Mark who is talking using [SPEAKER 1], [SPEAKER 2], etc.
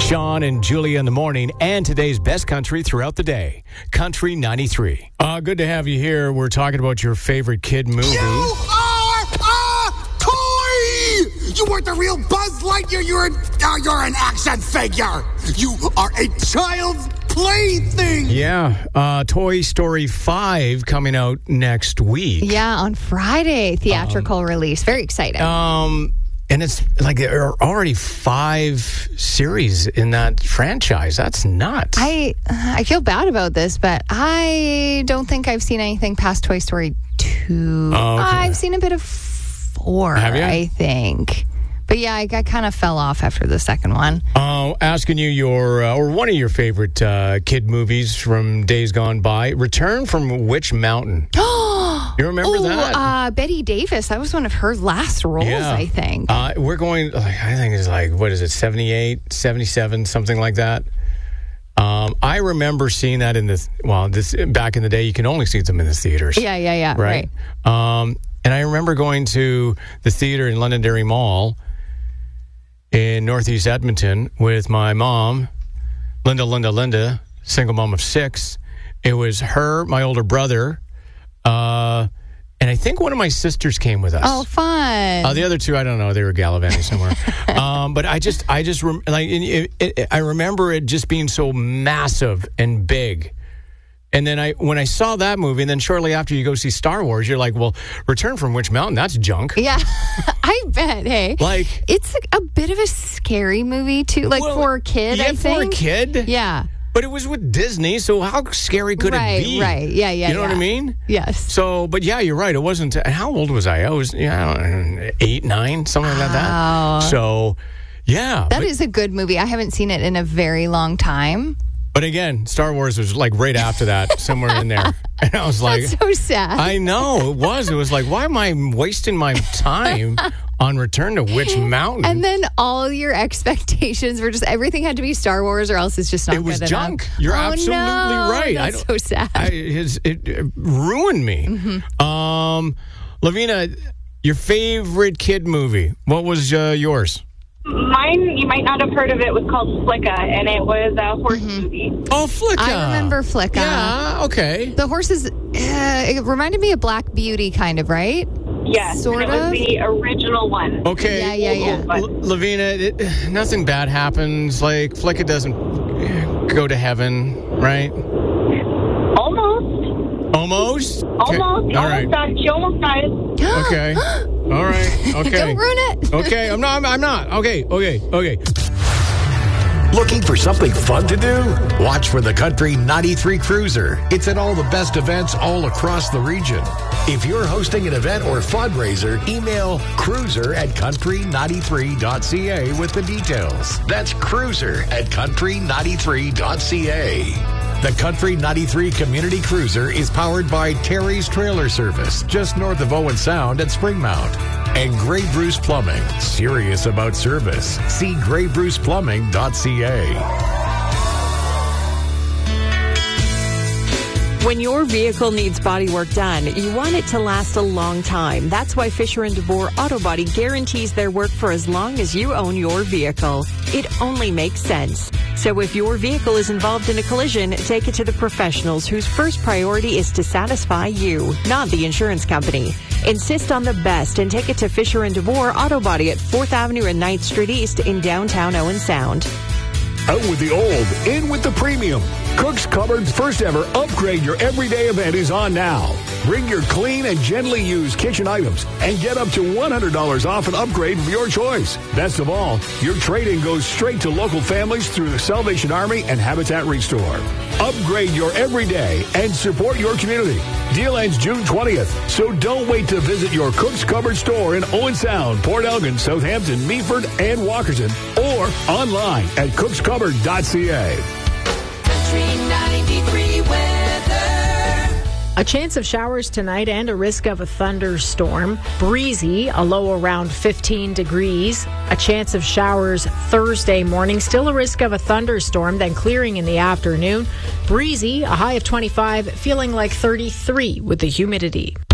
[SPEAKER 1] Sean and Julia in the morning, and today's best country throughout the day. Country 93. Good to have you here. We're talking about your favorite kid movie.
[SPEAKER 2] You are a toy! You weren't the real Buzz Lightyear. You're an action figure. You are a child's plaything.
[SPEAKER 1] Yeah. Toy Story 5 coming out next week.
[SPEAKER 3] Yeah, on Friday, theatrical release. Very exciting.
[SPEAKER 1] And it's like there are already 5 series in that franchise. That's nuts.
[SPEAKER 3] I feel bad about this, but I don't think I've seen anything past Toy Story 2.
[SPEAKER 1] Oh, okay.
[SPEAKER 3] I've seen a bit of 4,
[SPEAKER 1] Have you?
[SPEAKER 3] I think. But yeah, I kind of fell off after the second one.
[SPEAKER 1] Asking you your, or one of your favorite kid movies from days gone by. Return from Witch Mountain. You remember that?
[SPEAKER 3] Betty Davis. That was one of her last roles, I think.
[SPEAKER 1] We're going, I think it's like, what is it, 78, 77, something like that. I remember seeing that in back in the day, you can only see them in the theaters.
[SPEAKER 3] Yeah. Right.
[SPEAKER 1] And I remember going to the theater in Londonderry Mall in Northeast Edmonton with my mom, Linda, single mom of 6. It was her, my older brother, and I think one of my sisters came with us.
[SPEAKER 3] Oh, fun.
[SPEAKER 1] The other 2, I don't know. They were gallivanting somewhere. But I remember it just being so massive and big. And then when I saw that movie, and then shortly after you go see Star Wars, you're like, well, Return from Witch Mountain, that's junk.
[SPEAKER 3] Yeah, I bet, hey.
[SPEAKER 1] Like,
[SPEAKER 3] it's a bit of a scary movie, too, for a kid, I think.
[SPEAKER 1] For a kid?
[SPEAKER 3] Yeah.
[SPEAKER 1] But it was with Disney, so how scary could it be?
[SPEAKER 3] Right, yeah.
[SPEAKER 1] You know what I mean?
[SPEAKER 3] Yes.
[SPEAKER 1] So, but yeah, you're right. It wasn't. How old was I? I was 8, 9, something like that. So, yeah.
[SPEAKER 3] That is a good movie. I haven't seen it in a very long time.
[SPEAKER 1] But again, Star Wars was like right after that, somewhere in there. And I was like...
[SPEAKER 3] That's so sad.
[SPEAKER 1] I know, it was. It was like, why am I wasting my time on Return to Witch Mountain?
[SPEAKER 3] And then all your expectations were just, everything had to be Star Wars or else it's just not good enough.
[SPEAKER 1] It was junk. You're absolutely right.
[SPEAKER 3] That's so sad.
[SPEAKER 1] It ruined me.
[SPEAKER 3] Mm-hmm.
[SPEAKER 1] Lavina, your favorite kid movie, what was yours?
[SPEAKER 4] Mine, you might not have heard of it, was called Flicka, and it was a horse movie.
[SPEAKER 1] Oh, Flicka.
[SPEAKER 3] I remember Flicka.
[SPEAKER 1] Yeah, okay.
[SPEAKER 3] The horses, it reminded me of Black Beauty, kind of, right?
[SPEAKER 4] Yes,
[SPEAKER 3] sort
[SPEAKER 4] of. It was the original one.
[SPEAKER 1] Okay.
[SPEAKER 3] Yeah.
[SPEAKER 1] Lavina, nothing bad happens. Like, Flicka doesn't go to heaven, right?
[SPEAKER 4] Almost.
[SPEAKER 1] Okay.
[SPEAKER 4] All right. She almost dies.
[SPEAKER 1] Okay. All right. Okay.
[SPEAKER 3] Don't ruin it.
[SPEAKER 1] Okay. I'm not. Okay.
[SPEAKER 5] Looking for something fun to do? Watch for the Country 93 Cruiser. It's at all the best events all across the region. If you're hosting an event or fundraiser, email cruiser@country93.ca with the details. That's cruiser@country93.ca. The Country 93 Community Cruiser is powered by Terry's Trailer Service, just north of Owen Sound at Springmount. And Grey Bruce Plumbing, serious about service. See graybruceplumbing.ca.
[SPEAKER 6] When your vehicle needs body work done, you want it to last a long time. That's why Fisher & DeBoer Auto Body guarantees their work for as long as you own your vehicle. It only makes sense. So if your vehicle is involved in a collision, take it to the professionals whose first priority is to satisfy you, not the insurance company. Insist on the best and take it to Fisher & DeBoer Auto Body at 4th Avenue and 9th Street East in downtown Owen Sound.
[SPEAKER 7] Out with the old, in with the premium. Cook's Cupboard's first ever Upgrade Your Everyday event is on now. Bring your clean and gently used kitchen items and get up to $100 off an upgrade of your choice. Best of all, your trade-in goes straight to local families through the Salvation Army and Habitat Restore. Upgrade your everyday and support your community. Deal ends June 20th, so don't wait to visit your Cook's Cupboard store in Owen Sound, Port Elgin, Southampton, Meaford, and Walkerton, or online at cookscupboard.ca.
[SPEAKER 8] A chance of showers tonight and a risk of a thunderstorm. Breezy, a low around 15 degrees. A chance of showers Thursday morning. Still a risk of a thunderstorm, then clearing in the afternoon. Breezy, a high of 25, feeling like 33 with the humidity.